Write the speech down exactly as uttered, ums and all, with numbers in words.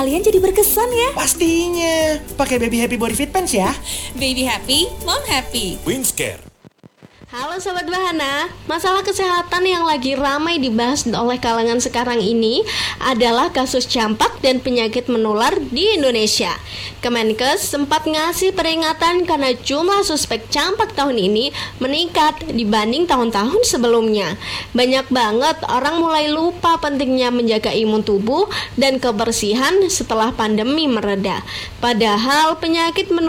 kalian jadi berkesan ya. Pastinya. Pakai Baby Happy Body Fit Pants ya. Baby happy, mom happy. Wingscare. Halo Sobat Bahana, masalah kesehatan yang lagi ramai dibahas oleh kalangan sekarang ini adalah kasus campak dan penyakit menular di Indonesia. Kemenkes sempat ngasih peringatan karena jumlah suspek campak tahun ini meningkat dibanding tahun-tahun sebelumnya. Banyak banget orang mulai lupa pentingnya menjaga imun tubuh dan kebersihan setelah pandemi mereda. Padahal penyakit menular